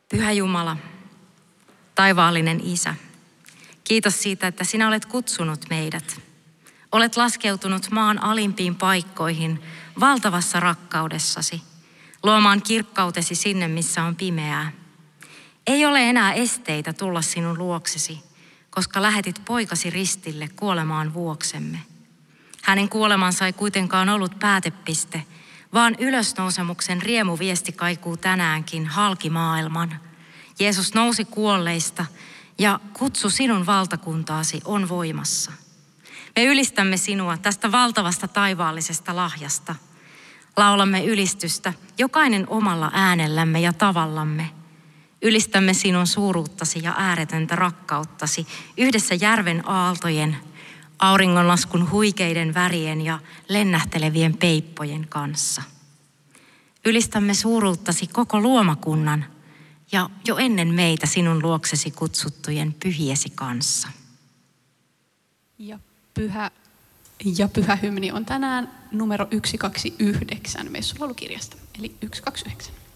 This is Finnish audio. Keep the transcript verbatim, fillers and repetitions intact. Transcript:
Pyhä Jumala, taivaallinen Isä, kiitos siitä, että sinä olet kutsunut meidät. Olet laskeutunut maan alimpiin paikkoihin valtavassa rakkaudessasi, luomaan kirkkautesi sinne, missä on pimeää. Ei ole enää esteitä tulla sinun luoksesi, koska lähetit poikasi ristille kuolemaan vuoksemme. Hänen kuolemansa ei kuitenkaan ollut päätepiste, vaan ylösnousemuksen riemuviesti kaikuu tänäänkin halki maailman. Jeesus nousi kuolleista ja kutsu sinun valtakuntaasi on voimassa. Me ylistämme sinua tästä valtavasta taivaallisesta lahjasta. Laulamme ylistystä jokainen omalla äänellämme ja tavallamme. Ylistämme sinun suuruuttasi ja ääretöntä rakkauttasi yhdessä järven aaltojen, auringonlaskun huikeiden värien ja lennähtelevien peippojen kanssa. Ylistämme suuruuttasi koko luomakunnan ja jo ennen meitä sinun luoksesi kutsuttujen pyhiesi kanssa. Ja pyhä, ja pyhä hymni on tänään numero yksi kaksi yhdeksän messulaulukirjasta, eli yksi kaksi yhdeksän.